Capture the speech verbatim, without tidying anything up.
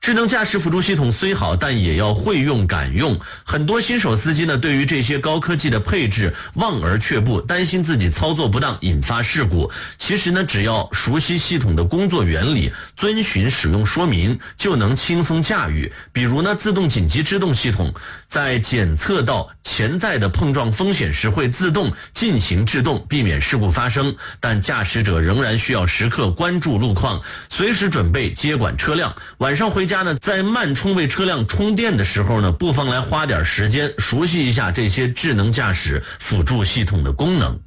智能驾驶辅助系统虽好，但也要会用敢用。很多新手司机呢，对于这些高科技的配置望而却步，担心自己操作不当引发事故。其实呢，只要熟悉系统的工作原理，遵循使用说明，就能轻松驾驭。比如呢，自动紧急制动系统在检测到潜在的碰撞风险时，会自动进行制动，避免事故发生。但驾驶者仍然需要时刻关注路况，随时准备接管车辆。晚上回家呢，在慢充为车辆充电的时候呢，不妨来花点时间熟悉一下这些智能驾驶辅助系统的功能。